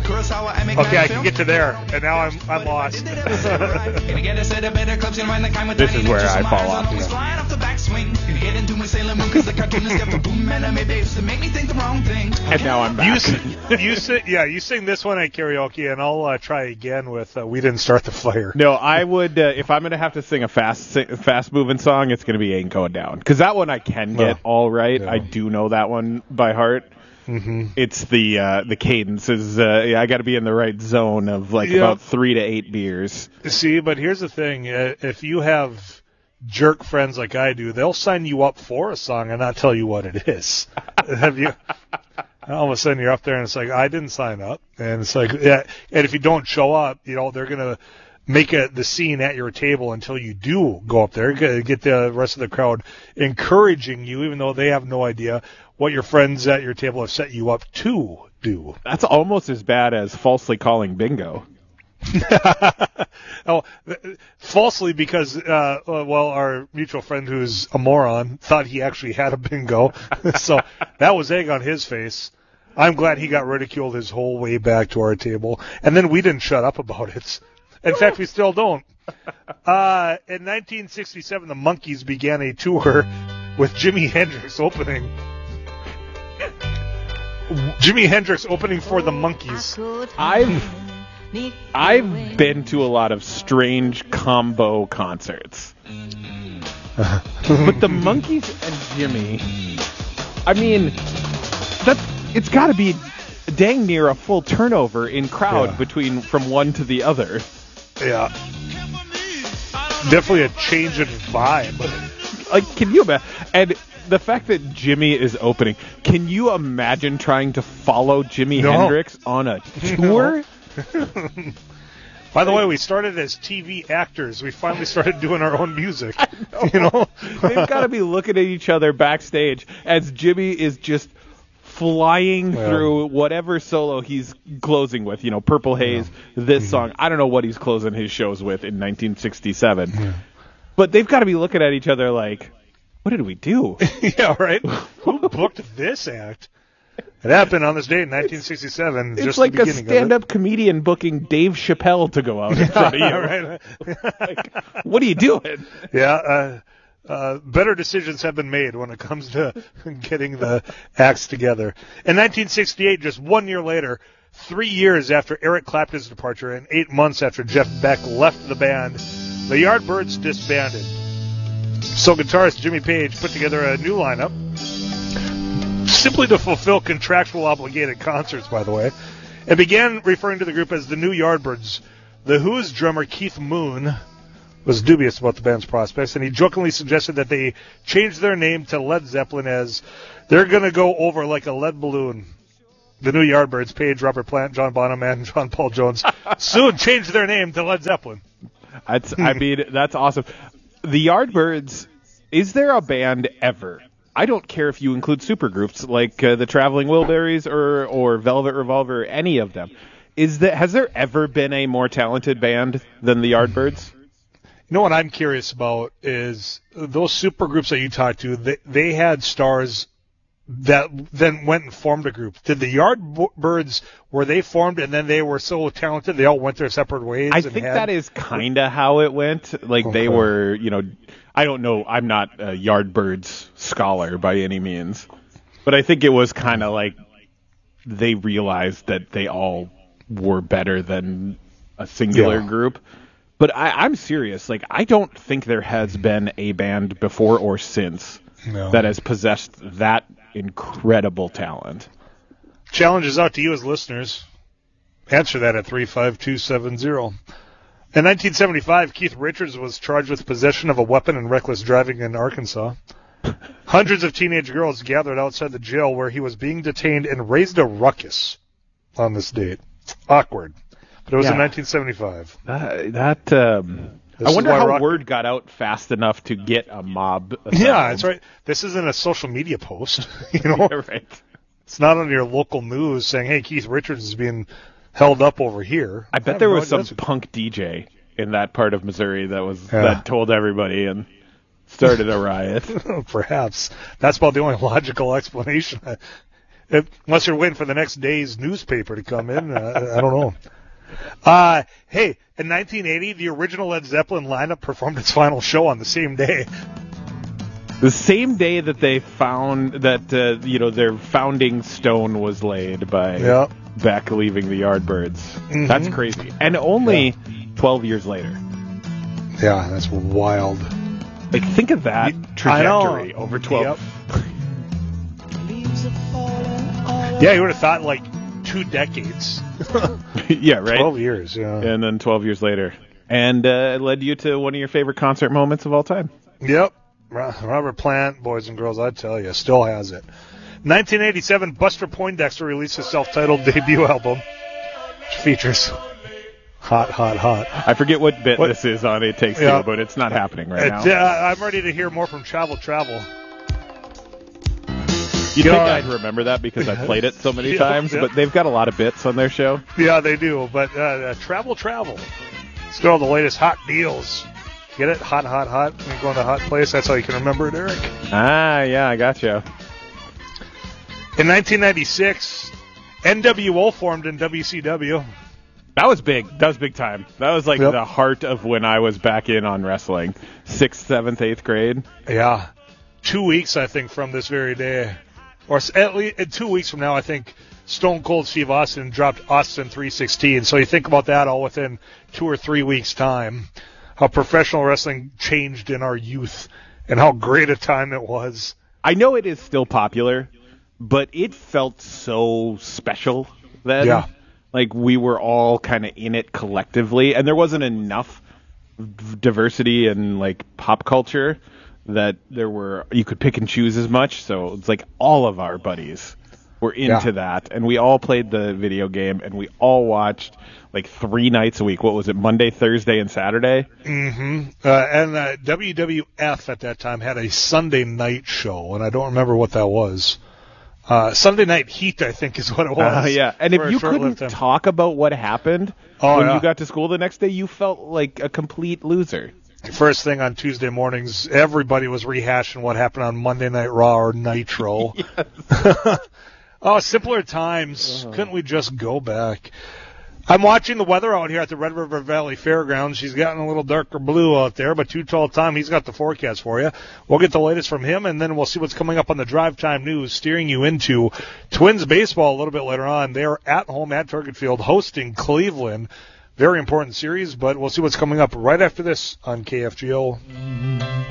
Okay, I can get to there, and now I'm lost. This is where I fall off. And now I'm back. You sing this one at karaoke, and I'll try again with "We Didn't Start the Fire." No, I would if I'm going to have to sing a fast moving song, it's going to be "Ain't Going Down" because that one I can get all right. No. I do know that one by heart. Mm-hmm. It's the cadence is I got to be in the right zone of about 3 to 8 beers. See, but here's the thing: if you have jerk friends like I do, they'll sign you up for a song and not tell you what it is. Have you? All of a sudden, you're up there and it's like, I didn't sign up, and it's like, yeah. And if you don't show up, they're gonna make the scene at your table until you do go up there. Get the rest of the crowd encouraging you, even though they have no idea what your friends at your table have set you up to do. That's almost as bad as falsely calling bingo. Falsely because, our mutual friend who's a moron thought he actually had a bingo. So that was egg on his face. I'm glad he got ridiculed his whole way back to our table. And then we didn't shut up about it. In fact, we still don't. In 1967, the Monkees began a tour with Jimi Hendrix opening. Jimi Hendrix opening for the Monkees. I've been to a lot of strange combo concerts. But the Monkees and Jimmy, I mean, it's got to be dang near a full turnover in crowd from one to the other. Yeah. Definitely a change in vibe. Can you imagine? And the fact that Jimmy is opening, can you imagine trying to follow Jimi Hendrix on a tour? By the way, we started as TV actors. We finally started doing our own music. They've got to be looking at each other backstage as Jimmy is just flying through whatever solo he's closing with. Purple Haze, this song. I don't know what he's closing his shows with in 1967. Yeah. But they've got to be looking at each other like, what did we do? Yeah, right? Who booked this act? It happened on this date in 1967. It's like a stand-up comedian booking Dave Chappelle to go out in front of you. Right. What are you doing? Yeah, better decisions have been made when it comes to getting the acts together. In 1968, just 1 year later, 3 years after Eric Clapton's departure and 8 months after Jeff Beck left the band, the Yardbirds disbanded. So guitarist Jimmy Page put together a new lineup, simply to fulfill contractual obligated concerts, by the way, and began referring to the group as the New Yardbirds. The Who's drummer Keith Moon was dubious about the band's prospects, and he jokingly suggested that they change their name to Led Zeppelin as they're going to go over like a lead balloon. The New Yardbirds, Page, Robert Plant, John Bonham, and John Paul Jones, soon changed their name to Led Zeppelin. That's awesome. The Yardbirds, is there a band ever? I don't care if you include supergroups like the Traveling Wilburys or Velvet Revolver, or any of them. Has there ever been a more talented band than the Yardbirds? You know what I'm curious about is those supergroups that you talked to, they had stars that then went and formed a group. Did the Yardbirds, were they formed and then they were so talented they all went their separate ways? I think that is kind of how it went. Like they were, I don't know. I'm not a Yardbirds scholar by any means. But I think it was kind of like they realized that they all were better than a singular group. But I'm serious. Like, I don't think there has been a band before or since that has possessed that incredible talent. Challenge is out to you as listeners. Answer that at 35270. In 1975, Keith Richards was charged with possession of a weapon and reckless driving in Arkansas. Hundreds of teenage girls gathered outside the jail where he was being detained and raised a ruckus on this date. Awkward. But it was in 1975. I wonder how word got out fast enough to get a mob. Yeah, that's right. This isn't a social media post. Yeah, right. It's not on your local news saying, hey, Keith Richards is being held up over here. I bet there was some punk DJ in that part of Missouri that told everybody and started a riot. Perhaps. That's about the only logical explanation. Unless you're waiting for the next day's newspaper to come in. I don't know. Hey, in 1980, the original Led Zeppelin lineup performed its final show on the same day. The same day that they found that, their founding stone was laid by Beck leaving the Yardbirds. Mm-hmm. That's crazy. And only 12 years later. Yeah, that's wild. Like, think of that trajectory over 12. Yep. Yeah, you would have thought, 2 decades. Yeah, right? 12 years, yeah. And then 12 years later. And it led you to one of your favorite concert moments of all time. Yep. Robert Plant, boys and girls, I tell you, still has it. 1987, Buster Poindexter released his self-titled debut album, which features Hot, Hot, Hot. I forget what bit this is on It Takes Two, but it's not happening right now. I'm ready to hear more from Travel. You'd think I'd remember that because I played it so many times, but they've got a lot of bits on their show. Yeah, they do, but Travel. Let's go to the latest hot deals. Get it? Hot, hot, hot. When you go in the hot place, that's how you can remember it, Eric. Ah, yeah, I gotcha. In 1996, NWO formed in WCW. That was big. That was big time. That was the heart of when I was back in on wrestling. 6th, 7th, 8th grade. Yeah. 2 weeks, I think, from this very day. Or at least 2 weeks from now, I think Stone Cold Steve Austin dropped Austin 316. So you think about that all within 2 or 3 weeks' time. How professional wrestling changed in our youth and how great a time it was. I know it is still popular, but it felt so special then. Yeah. Like we were all kind of in it collectively, and there wasn't enough diversity in pop culture that you could pick and choose as much. So it's all of our buddies were into that, and we all played the video game, and we all watched 3 nights a week. What was it, Monday, Thursday, and Saturday? Mm-hmm. And WWF at that time had a Sunday night show, and I don't remember what that was. Sunday Night Heat, I think, is what it was. Yeah, and if you couldn't talk about what happened when you got to school the next day, you felt like a complete loser. First thing on Tuesday mornings, everybody was rehashing what happened on Monday Night Raw or Nitro. Oh, simpler times. Couldn't we just go back? I'm watching the weather out here at the Red River Valley Fairgrounds. She's gotten a little darker blue out there, but Too Tall Tom, he's got the forecast for you. We'll get the latest from him, and then we'll see what's coming up on the Drive Time News, steering you into Twins baseball a little bit later on. They're at home at Target Field hosting Cleveland. Very important series, but we'll see what's coming up right after this on KFGO.